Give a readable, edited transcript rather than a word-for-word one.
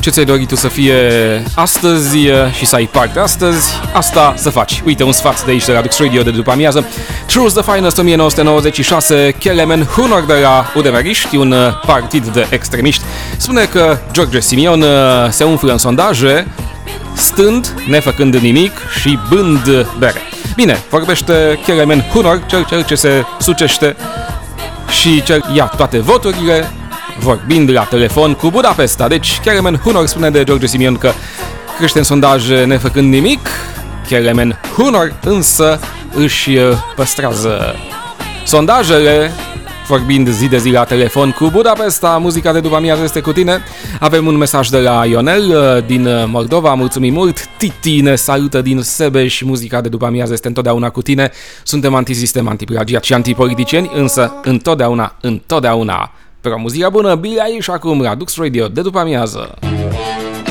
ce ți-ai dorit tu să fie astăzi și să ai parte astăzi, asta să faci. Uite, un sfat de aici de la Dux Radio de după amiază. Truth the Finest 1996, Kelemen Hunor de la Udemeriști, un partid de extremiști, spune că George Simion se umflă în sondaje stând, nefăcând nimic și bând bere. Bine, vorbește Kelemen Hunor, cel ce se sucește și cel ia toate voturile, vorbind la telefon cu Budapesta. Deci Kelemen Hunor spune de George Simion că crește în sondaje nefăcând nimic. Kelemen Hunor însă își păstrează sondajele, vorbind zi de zi la telefon cu Budapesta. Muzica de după amiază este cu tine. Avem un mesaj de la Ionel din Moldova. Mulțumim mult. Titi ne salută din Sebeș. Muzica de după amiază este întotdeauna cu tine. Suntem antisistem, antiplagiat și antipoliticieni, însă întotdeauna pro muzica bună. Billie Eilish acum la Dux Radio de după amiază.